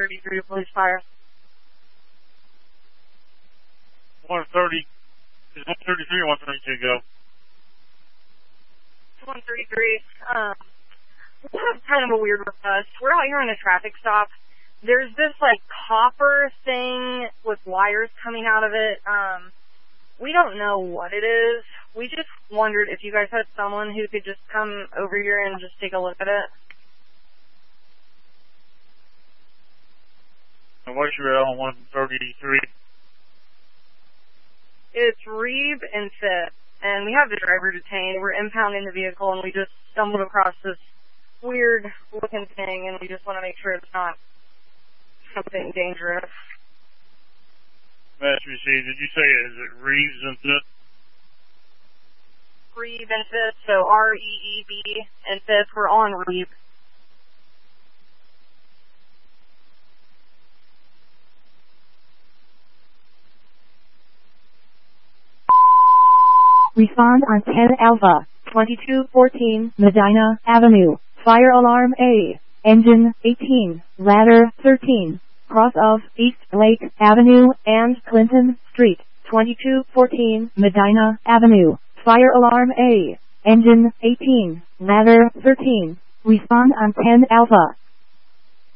133 to police fire. 130. Is 133 or 132 go? 133. We have kind of a weird request. We're out here on a traffic stop. There's this, like, copper thing with wires coming out of it. We don't know what it is. We just wondered if you guys had someone who could just come over here and just take a look at it. And what's your on 133? It's Reeve and Fifth, and we have the driver detained. We're impounding the vehicle, and we just stumbled across this weird-looking thing, and we just want to make sure it's not something dangerous. Let's see. Did you say is it Reeves and Fifth? Reeve and Fifth, so R-E-E-B and Fifth. We're on Reeve. Respond on 10 Alpha, 2214 Medina Avenue. Fire alarm A. Engine 18, ladder 13. Cross of East Lake Avenue and Clinton Street. 2214 Medina Avenue. Fire alarm A. Engine 18, ladder 13. Respond on 10 Alpha.